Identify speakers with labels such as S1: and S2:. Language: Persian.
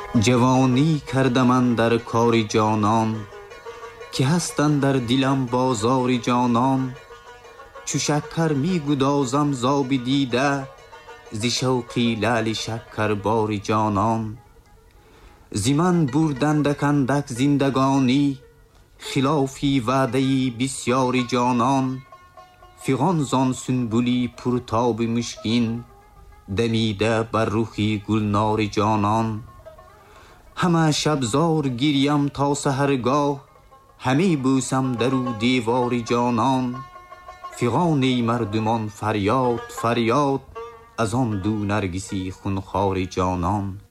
S1: جوانی کردم در کار جانان، که هستند در دلم بازار جانان. چو شکر می گدازم زاب دیده، ز شوقی لعل شکر بار جانان. ز من بردند اندک زندگانی، خلافی وعده بسیار جانان. فغان زان سنبولی پرتاب مشکین، دمیده بر رخی گلنار جانان. همه شبزار گیریم تا سحرگاه، همی بوسم در او دیوار جانان. فغان مردمان فریاد فریاد، از آن دو نرگسی خونخوار جانان.